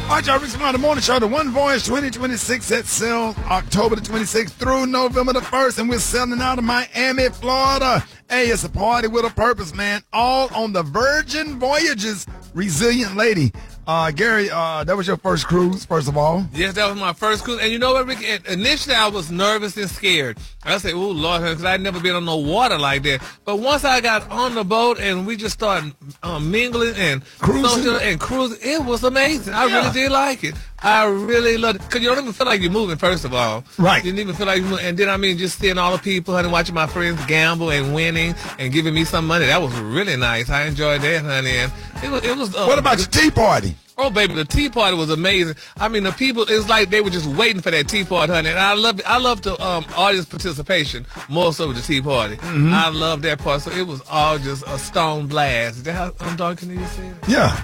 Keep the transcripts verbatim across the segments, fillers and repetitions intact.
All right, y'all, Rick Smiley Morning Show, the One Voice twenty twenty-six at sale October the twenty-sixth through November the first, and we're selling out of Miami, Florida. Hey, it's a party with a purpose, man. All on the Virgin Voyages Resilient Lady. Uh, Gary, uh, that was your first cruise, first of all. Yes, that was my first cruise. And you know what, Rick? Initially, I was nervous and scared. I said, oh, Lord, because I'd never been on no water like that. But once I got on the boat and we just started um, mingling and cruising and cruising, it was amazing. I yeah. really did like it. I really loved it. Because you don't even feel like you're moving, first of all. Right. You didn't even feel like you're moving. And then, I mean, just seeing all the people, honey, watching my friends gamble and winning and giving me some money. That was really nice. I enjoyed that, honey. And it was, it was uh, what about your tea party? Oh, baby, the tea party was amazing. I mean, the people, it's like they were just waiting for that tea party, honey. And I love I love the um, audience participation more so with the tea party. Mm-hmm. I love that part. So it was all just a stone blast. Is that how I'm talking to you, see? Yeah.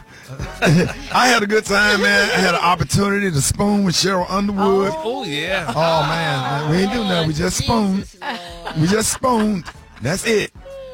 I had a good time, man. I had an opportunity to spoon with Cheryl Underwood. Oh, oh yeah. Oh, man. We ain't do nothing. We just spooned. We just spooned. That's it.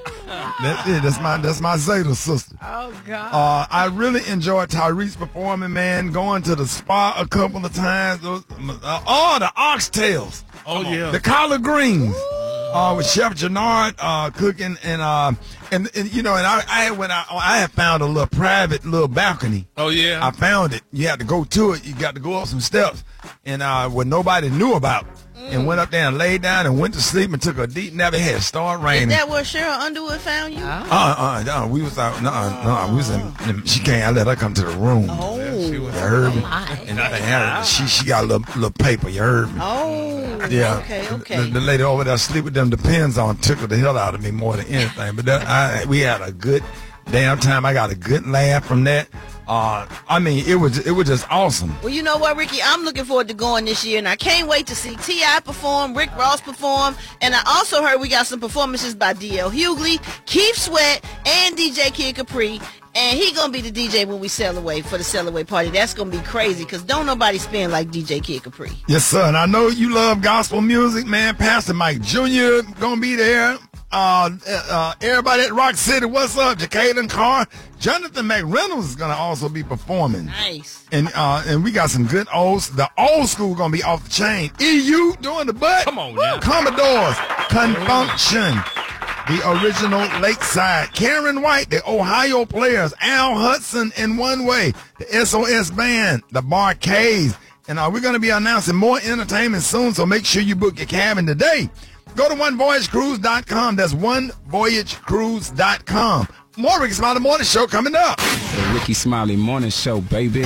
That's it. That's my that's my Zeta sister. Oh God. Uh, I really enjoyed Tyrese performing, man. Going to the spa a couple of times. Those, uh, oh, the oxtails. Oh yeah. The collard greens. Uh, with Chef Jannard uh, cooking and uh and, and you know and I I went out I had found a little private little balcony. Oh yeah. I found it. You had to go to it. You got to go up some steps and uh what nobody knew about. And went up there and laid down and went to sleep and took a deep nap. It had started raining. Is that where Cheryl Underwood found you? Uh, uh, no, we was out. No, no, we was in. She can't. I let her come to the room. Oh, yeah, she was, you heard me? Oh, and I had her, she she got a little little paper. You heard me? Oh, yeah. Okay, okay. The, the lady over there sleep with them depends on tickled the hell out of me more than anything. But that, I, we had a good damn time. I got a good laugh from that. Uh, I mean, it was it was just awesome. Well, you know what, Ricky? I'm looking forward to going this year, and I can't wait to see T I perform, Rick Ross perform, and I also heard we got some performances by D L Hughley, Keith Sweat, and D J Kid Capri, and he gonna be the D J when we sail away for the sail away party. That's gonna be crazy, because don't nobody spin like D J Kid Capri. Yes, sir, and I know you love gospel music, man. Pastor Mike Junior gonna be there. Uh, uh, everybody at Rock City, what's up? Jacqueline Carr, Jonathan McReynolds is gonna also be performing. Nice. And uh, and we got some good old. The old school gonna be off the chain. E U doing the butt. Come on, now. Commodores, Confunction, the original Lakeside, Karen White, the Ohio Players, Al Hudson in One Way, the S O S Band, the Barcades, and uh, we're gonna be announcing more entertainment soon. So make sure you book your cabin today. Go to one voyage cruise dot com. That's one voyage cruise dot com. More Ricky Smiley Morning Show coming up. The Ricky Smiley Morning Show, baby.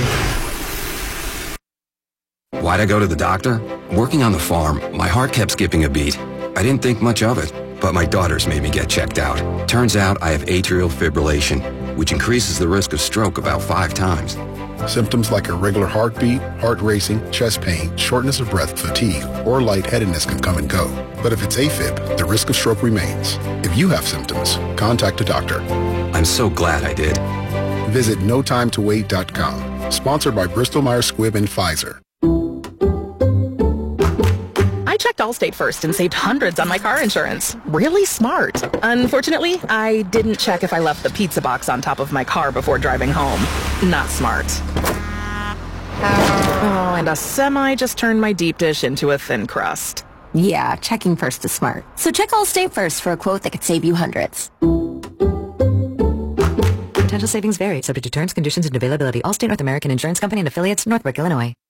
Why'd I go to the doctor? Working on the farm, my heart kept skipping a beat. I didn't think much of it, but my daughters made me get checked out. Turns out I have atrial fibrillation, which increases the risk of stroke about five times. Symptoms like irregular heartbeat, heart racing, chest pain, shortness of breath, fatigue, or lightheadedness can come and go. But if it's AFib, the risk of stroke remains. If you have symptoms, contact a doctor. I'm so glad I did. Visit no time to wait dot com. Sponsored by Bristol Myers Squibb and Pfizer. I checked Allstate first and saved hundreds on my car insurance. Really smart. Unfortunately, I didn't check if I left the pizza box on top of my car before driving home. Not smart. Oh, and a semi just turned my deep dish into a thin crust. Yeah, checking first is smart. So check Allstate first for a quote that could save you hundreds. Potential savings vary, subject to terms, conditions, and availability. Allstate North American Insurance Company and affiliates, Northbrook, Illinois.